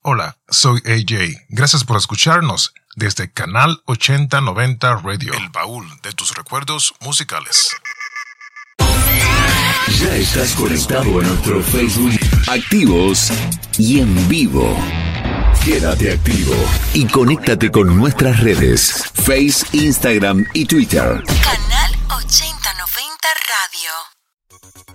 Hola, soy AJ. Gracias por escucharnos desde Canal 8090 Radio, el baúl de tus recuerdos musicales. Ya estás conectado a nuestro Facebook, activos y en vivo. Quédate activo y conéctate con nuestras redes, Face, Instagram y Twitter.